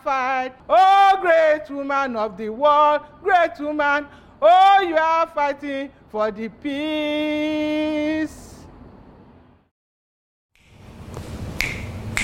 fight. Oh, great woman of the world, great woman, oh, you are fighting for the peace.